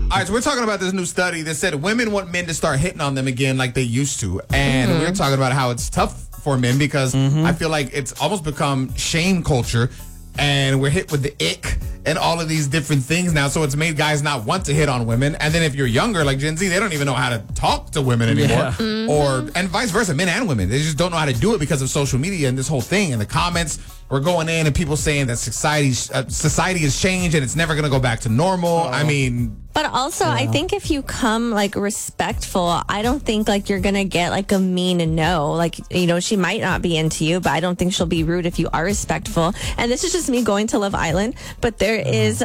All right, so we're talking about this new study that said women want men to start hitting on them again like they used to. And we're talking about how it's tough for men because I feel like it's almost become shame culture. And we're hit with the ick and all of these different things now. So it's made guys not want to hit on women. And then if you're younger, like Gen Z, they don't even know how to talk to women anymore. Yeah. And vice versa, men and women. They just don't know how to do it because of social media and this whole thing. And the comments were going in and people saying that society has changed and it's never going to go back to normal. I mean... But also, I think if you come, like, respectful, I don't think, like, you're going to get, like, a mean no. Like, you know, she might not be into you, but I don't think she'll be rude if you are respectful. And this is just me going to Love Island. But there is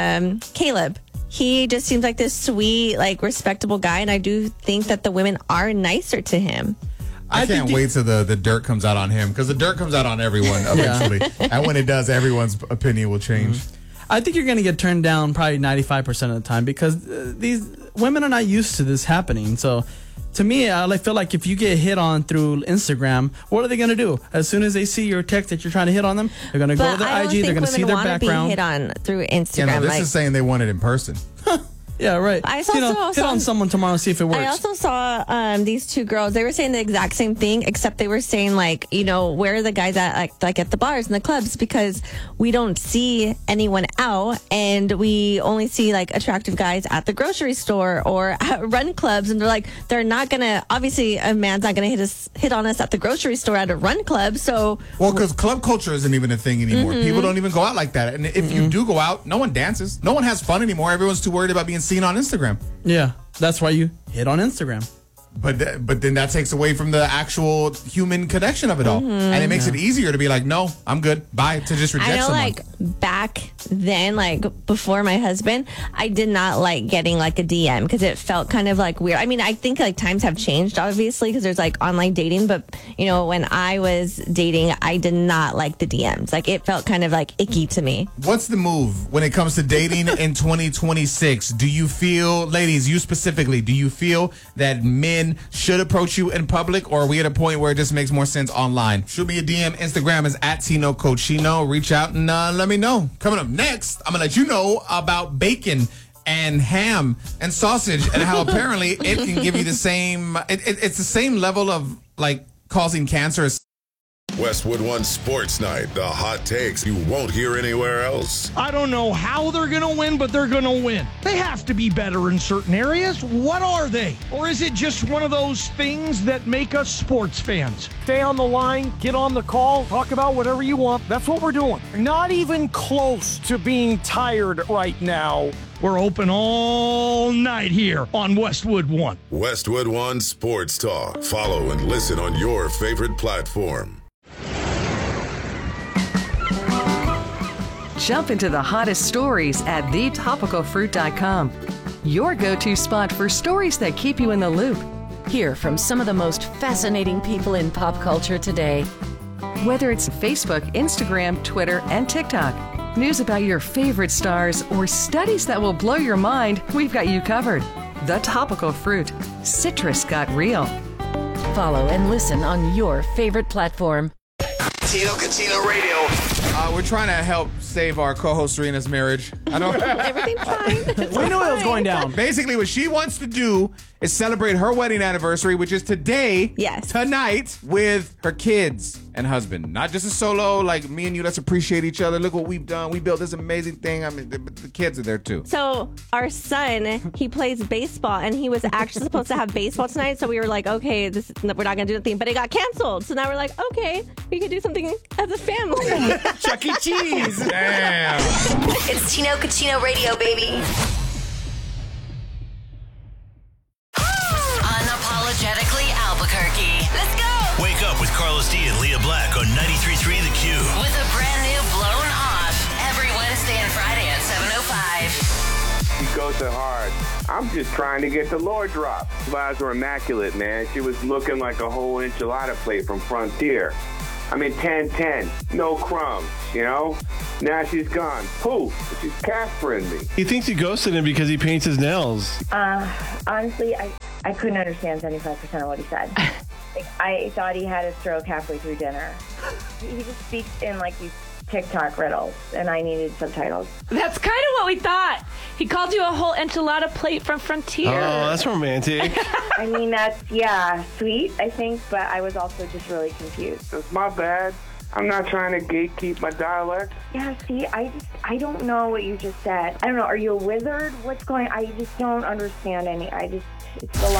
Caleb. He just seems like this sweet, like, respectable guy. And I do think that the women are nicer to him. I can't wait till the dirt comes out on him because the dirt comes out on everyone eventually. And when it does, everyone's opinion will change. I think you're going to get turned down probably 95% of the time because these women are not used to this happening. So to me, I feel like if you get hit on through Instagram, what are they going to do? As soon as they see your text that you're trying to hit on them, they're going to go to their IG, they're going to see their background. Be hit on through Instagram. This is saying they want it in person. Yeah, right. I saw hit on someone tomorrow and see if it works. I also saw these two girls. They were saying the exact same thing, except they were saying, like, you know, where are the guys at, like at the bars and the clubs? Because we don't see anyone out, and we only see, like, attractive guys at the grocery store or at run clubs. And they're like, they're not going to, obviously, a man's not going to hit on us at the grocery store at a run club. So, well, because club culture isn't even a thing anymore. People don't even go out like that. And if you do go out, no one dances. No one has fun anymore. Everyone's too worried about being seen on Instagram. Yeah, that's why you hit on Instagram. But then that takes away from the actual human connection of it all. And it makes it easier to be like, no, I'm good. Bye. To just reject someone. I know, like, back then, like, before my husband, I did not like getting, like, a DM because it felt kind of, like, weird. I mean, I think, like, times have changed, obviously, because there's, like, online dating. But, you know, when I was dating, I did not like the DMs. Like, it felt kind of, like, icky to me. What's the move when it comes to dating in 2026? Do you feel, ladies, you specifically, do you feel that men should approach you in public, or are we at a point where it just makes more sense online? Shoot me a DM. Instagram is @TinoCochino. Reach out and let me know. Coming up next, I'm gonna let you know about bacon and ham and sausage and how apparently it can give you the same. It's the same level of, like, causing cancer as Westwood One Sports Night, the hot takes you won't hear anywhere else. I don't know how they're going to win, but they're going to win. They have to be better in certain areas. What are they? Or is it just one of those things that make us sports fans? Stay on the line, get on the call, talk about whatever you want. That's what we're doing. Not even close to being tired right now. We're open all night here on Westwood One. Westwood One Sports Talk. Follow and listen on your favorite platform. Jump into the hottest stories at thetopicalfruit.com. Your go-to spot for stories that keep you in the loop. Hear from some of the most fascinating people in pop culture today. Whether it's Facebook, Instagram, Twitter, and TikTok, news about your favorite stars, or studies that will blow your mind, we've got you covered. The Topical Fruit. Citrus got real. Follow and listen on your favorite platform. Tino Cochino Radio. we're trying to help save our co-host Serena's marriage. I know Everything's fine. We knew it was going down. Basically, what she wants to do is celebrate her wedding anniversary, which is today, tonight, with her kids and husband. Not just a solo, like me and you, let's appreciate each other. Look what we've done. We built this amazing thing. I mean, the kids are there too. So our son, he plays baseball, and he was actually supposed to have baseball tonight. So we were like, okay, we're not going to do anything. But it got canceled. So now we're like, okay, we can do something as a family. Chuck E. Cheese. Damn. It's Tino Cochino Radio, baby. Unapologetically Albuquerque. Let's go. Wake up with Carlos D and Leah Black on 93.3 The Q. With a brand new Blown Off every Wednesday and Friday at 7:05. She goes to hard. I'm just trying to get the Lord drop. Her eyes were immaculate, man. She was looking like a whole enchilada plate from Frontier. I mean, 10-10, no crumbs, you know? Now she's gone. Poof, she's Caspering me. He thinks you ghosted him because he paints his nails. Honestly, I couldn't understand 75% of what he said. I thought he had a stroke halfway through dinner. He just speaks in like these TikTok riddles, and I needed subtitles. That's kind of what we thought. He called you a whole enchilada plate from Frontier. Oh, that's romantic. I mean, that's, sweet, I think, but I was also just really confused. It's my bad. I'm not trying to gatekeep my dialect. Yeah, see, I don't know what you just said. I don't know, are you a wizard? What's going on? I just don't understand it's a lot.